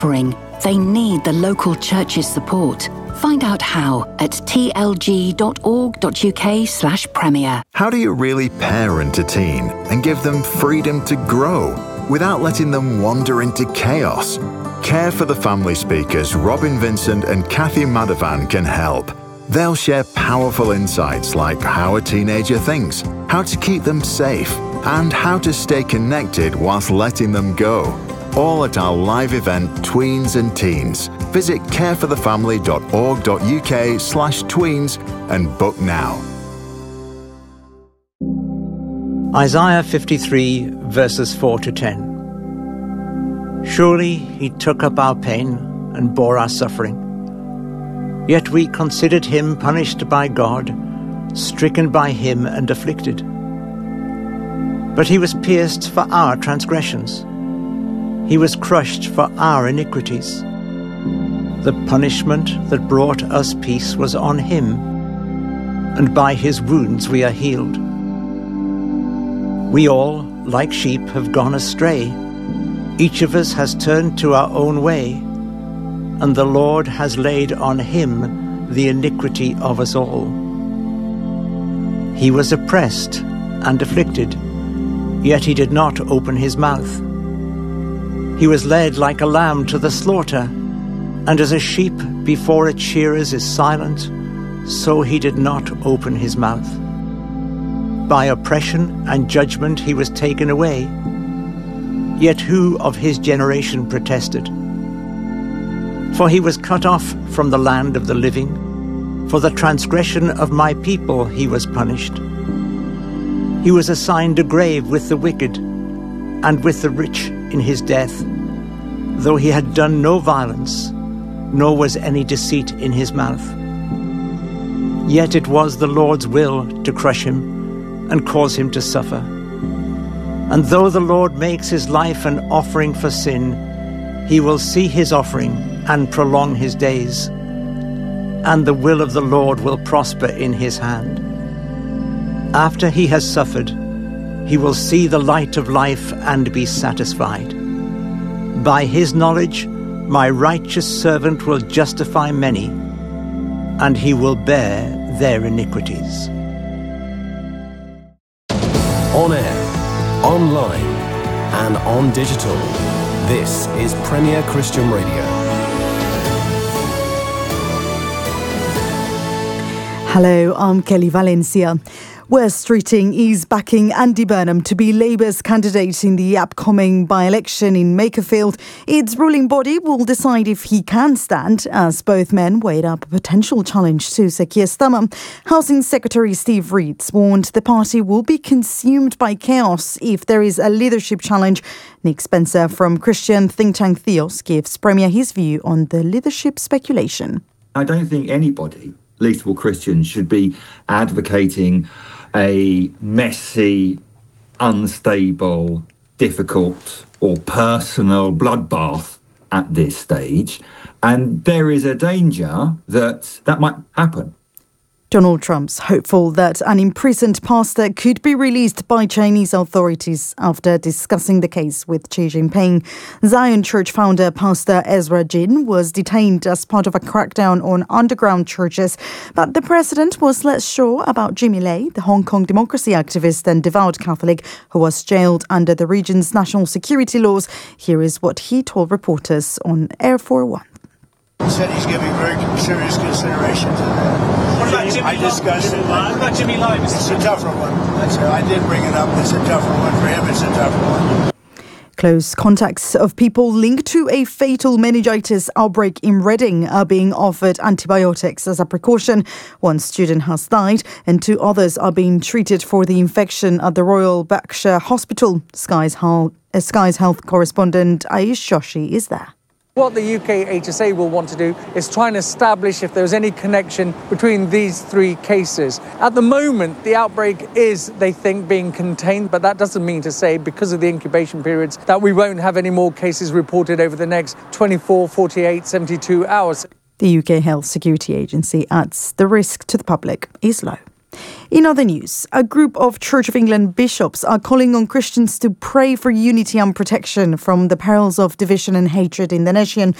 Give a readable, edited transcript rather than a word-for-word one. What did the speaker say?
suffering, they need the local church's support. Find out how at tlg.org.uk/premier. How do you really parent a teen and give them freedom to grow without letting them wander into chaos? Care for the Family speakers Robin Vincent and Kathy Madhavan can help. They'll share powerful insights like how a teenager thinks, how to keep them safe, and how to stay connected whilst letting them go. All at our live event, Tweens and Teens. Visit careforthefamily.org.uk/tweens and book now. Isaiah 53, verses 4 to 10. Surely he took up our pain and bore our suffering. Yet we considered him punished by God, stricken by him and afflicted. But he was pierced for our transgressions. He was crushed for our iniquities. The punishment that brought us peace was on him, and by his wounds we are healed. We all, like sheep, have gone astray. Each of us has turned to our own way, and the Lord has laid on him the iniquity of us all. He was oppressed and afflicted, yet he did not open his mouth. He was led like a lamb to the slaughter, and as a sheep before its shearers is silent, so he did not open his mouth. By oppression and judgment he was taken away. Yet who of his generation protested? For he was cut off from the land of the living. For the transgression of my people he was punished. He was assigned a grave with the wicked, and with the rich in his death, though he had done no violence, nor was any deceit in his mouth. Yet it was the Lord's will to crush him and cause him to suffer. And though the Lord makes his life an offering for sin, he will see his offering and prolong his days, and the will of the Lord will prosper in his hand. After he has suffered, he will see the light of life and be satisfied. By his knowledge, my righteous servant will justify many, and he will bear their iniquities. On air, online, and on digital, this is Premier Christian Radio. Hello, I'm Kelly Valencia. West Streeting is backing Andy Burnham to be Labour's candidate in the upcoming by-election in Makerfield. Its ruling body will decide if he can stand, as both men weighed up a potential challenge to Sir Keir Starmer. Housing Secretary Steve Reeds warned the party will be consumed by chaos if there is a leadership challenge. Nick Spencer from Christian think tank Theos gives Premier his view on the leadership speculation. I don't think anybody, least of all Christians, should be advocating a messy, unstable, difficult or personal bloodbath at this stage. And there is a danger that that might happen. Donald Trump's hopeful that an imprisoned pastor could be released by Chinese authorities after discussing the case with Xi Jinping. Zion Church founder Pastor Ezra Jin was detained as part of a crackdown on underground churches, but the president was less sure about Jimmy Lai, the Hong Kong democracy activist and devout Catholic who was jailed under the region's national security laws. Here is what he told reporters on Air 401. He said he's giving very serious consideration to that. What about Jimmy Lai? I discussed it. What about Jimmy Lai? It's a tougher one. I did bring it up. It's a tougher one. For him, it's a tougher one. Close contacts of people linked to a fatal meningitis outbreak in Reading are being offered antibiotics as a precaution. One student has died and 2 others are being treated for the infection at the Royal Berkshire Hospital. Sky's Health correspondent Aish Joshi is there. What the UK HSA will want to do is try and establish if there's any connection between these 3 cases. At the moment, the outbreak is, they think, being contained, but that doesn't mean to say, because of the incubation periods, that we won't have any more cases reported over the next 24, 48, 72 hours. The UK Health Security Agency adds the risk to the public is low. In other news, a group of Church of England bishops are calling on Christians to pray for unity and protection from the perils of division and hatred in the nation